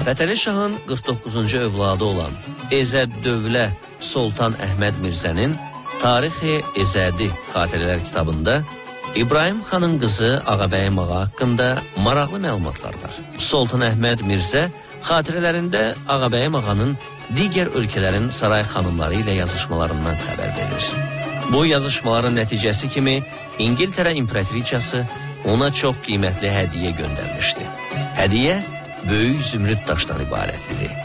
Fətəli Şahın 49-cu övladı olan Ezəddövlə Sultan Əhməd Mirzənin Tarixi Ezədi xatirələr kitabında İbrahim xanın qızı Ağabəyim ağa haqqında maraqlı məlumatlar var. Sultan Əhməd Mirzə xatirələrində Ağabəyim ağanın digər ölkələrin saray xanımları ilə yazışmalarından xəbər verir. Bu yazışmaların nəticəsi kimi İngiltərə imperatriçası ona çox qiymətli hədiyyə göndərmişdi. Hədiyyə böyük zümrüd daşdan ibarət idi.